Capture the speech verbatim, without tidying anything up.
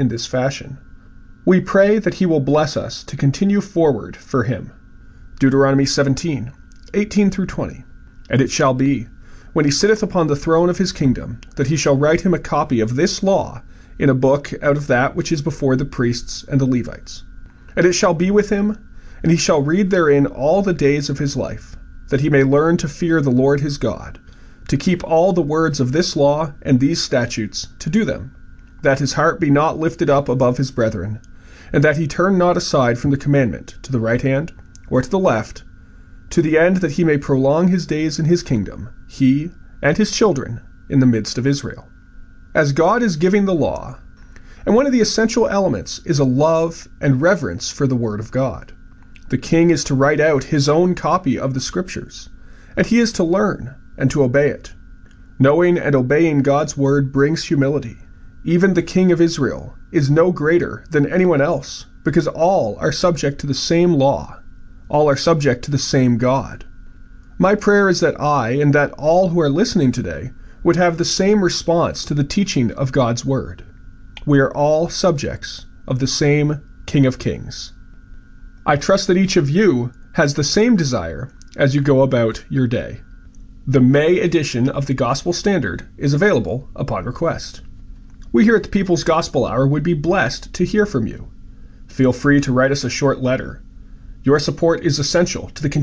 in this fashion. We pray that he will bless us to continue forward for him. Deuteronomy seventeen, eighteen through twenty. And it shall be, when he sitteth upon the throne of his kingdom, that he shall write him a copy of this law in a book out of that which is before the priests and the Levites. And it shall be with him, and he shall read therein all the days of his life, that he may learn to fear the Lord his God, to keep all the words of this law and these statutes, to do them, that his heart be not lifted up above his brethren, and that he turn not aside from the commandment to the right hand or to the left, to the end that he may prolong his days in his kingdom, he and his children in the midst of Israel. As God is giving the law, and one of the essential elements is a love and reverence for the Word of God, the king is to write out his own copy of the Scriptures, and he is to learn and to obey it. Knowing and obeying God's Word brings humility. Even the king of Israel is no greater than anyone else, because all are subject to the same law. All are subject to the same God. My prayer is that I and that all who are listening today would have the same response to the teaching of God's Word. We are all subjects of the same King of Kings. I trust that each of you has the same desire as you go about your day. The May edition of the Gospel Standard is available upon request. We here at the People's Gospel Hour would be blessed to hear from you. Feel free to write us a short letter. Your support is essential to the